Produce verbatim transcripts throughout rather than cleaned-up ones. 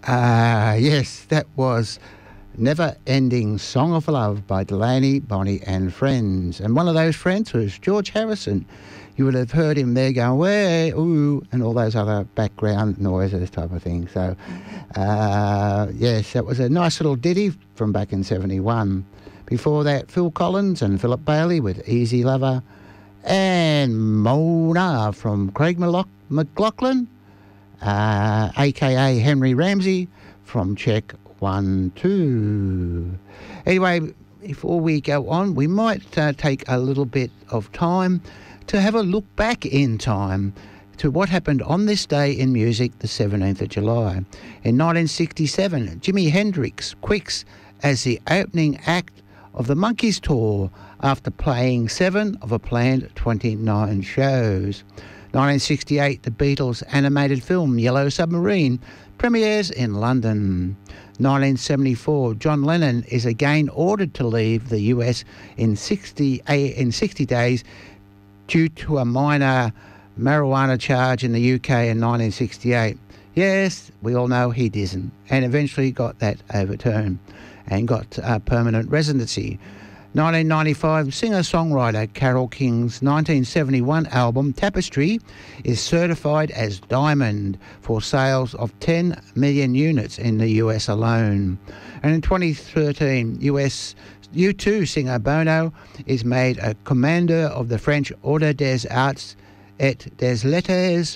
Uh, yes, that was Never Ending Song of Love by Delaney, Bonnie and Friends. And one of those friends was George Harrison. You would have heard him there going, way, ooh, and all those other background noises type of thing. So, uh, yes, that was a nice little ditty from back in seventy-one. Before that, Phil Collins and Philip Bailey with Easy Lover. And Mona from Craig McLachlan, uh, a k a. Henry Ramsey from Check One, Two. Anyway, before we go on, we might uh, take a little bit of time to have a look back in time to what happened on this day in music, the seventeenth of July. In nineteen sixty-seven, Jimi Hendrix quits as the opening act of the Monkees tour after playing seven of a planned twenty-nine shows. nineteen sixty-eight, the Beatles' animated film Yellow Submarine premieres in London. nineteen seventy-four, John Lennon is again ordered to leave the U S in sixty, in sixty days due to a minor marijuana charge in the U K in nineteen sixty-eight. Yes, we all know he didn't, and eventually got that overturned and got a permanent residency. nineteen ninety-five, singer-songwriter Carole King's nineteen seventy-one album Tapestry is certified as diamond for sales of ten million units in the U S alone. And in twenty thirteen, U S U two singer Bono is made a commander of the French Ordre des Arts et des Lettres.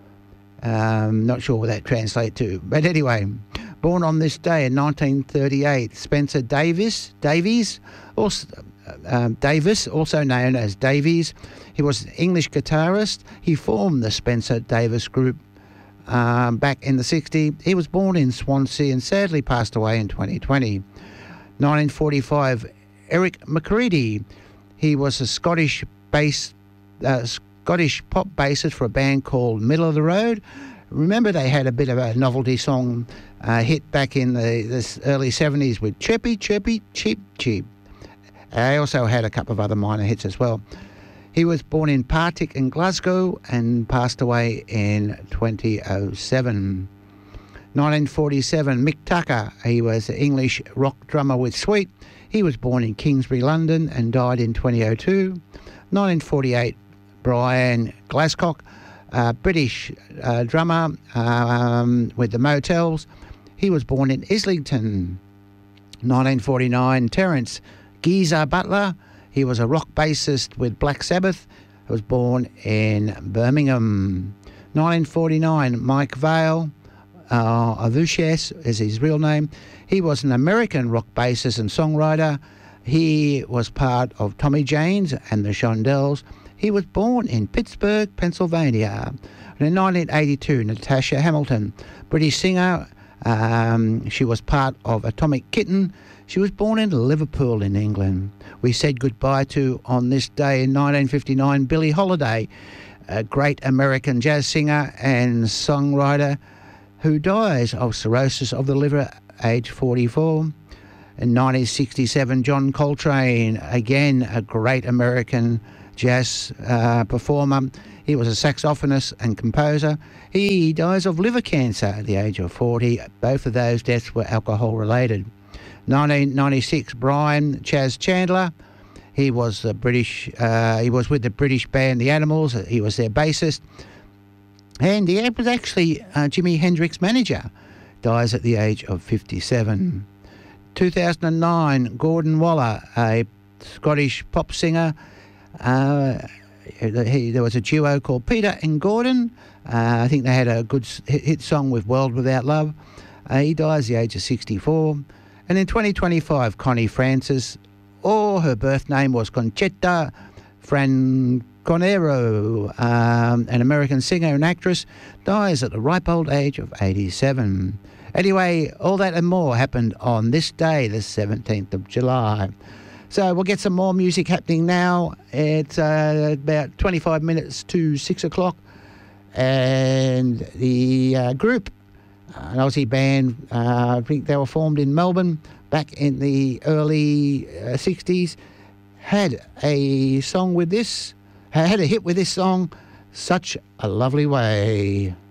Um, not sure what that translates to, but anyway, born on this day in nineteen thirty-eight, Spencer Davis, Davies, also, uh, Davis, also known as Davies. He was an English guitarist. He formed the Spencer Davis Group um, back in the sixties. He was born in Swansea and sadly passed away in twenty twenty. nineteen forty-five, Eric McCready. He was a Scottish bass, uh, Scottish pop bassist for a band called Middle of the Road. Remember, they had a bit of a novelty song uh, hit back in the this early seventies with Chirpy, Chirpy, Cheep, Cheep. They also had a couple of other minor hits as well. He was born in Partick in Glasgow and passed away in twenty oh seven. nineteen forty-seven, Mick Tucker. He was an English rock drummer with Sweet. He was born in Kingsbury, London and died in twenty oh two. nineteen forty-eight, Brian Glasscock, uh, British uh, drummer um, with the Motels. He was born in Islington. nineteen forty-nine, Terence Geezer Butler. He was a rock bassist with Black Sabbath. He was born in Birmingham. nineteen forty-nine, Mike Vale, uh, Avuches is his real name. He was an American rock bassist and songwriter. He was part of Tommy James and the Shondells. He was born in Pittsburgh, Pennsylvania. And in nineteen eighty-two, Natasha Hamilton, British singer. Um, she was part of Atomic Kitten. She was born in Liverpool in England. We said goodbye to, on this day in nineteen fifty-nine, Billie Holiday, a great American jazz singer and songwriter who dies of cirrhosis of the liver, age forty-four. In nineteen sixty-seven, John Coltrane, again a great American jazz uh, performer. He was a saxophonist and composer. He dies of liver cancer at the age of forty. Both of those deaths were alcohol-related. nineteen ninety-six, Brian Chaz Chandler. He was a British. Uh, he was with the British band The Animals. He was their bassist, and he was actually uh, Jimi Hendrix's manager. Dies at the age of fifty-seven. two thousand nine, Gordon Waller, a Scottish pop singer. Uh, he, there was a duo called Peter and Gordon. Uh, I think they had a good hit song with World Without Love. Uh, he dies at the age of sixty-four. And in twenty twenty-five, Connie Francis, or her birth name was Conchetta Franconero, um, an American singer and actress, dies at the ripe old age of eighty-seven. Anyway, all that and more happened on this day, the seventeenth of July. So we'll get some more music happening now. It's uh, about twenty-five minutes to six o'clock. And the uh, group, an Aussie band, uh, I think they were formed in Melbourne back in the early uh, sixties, had a song with this, had a hit with this song, Such a Lovely Way.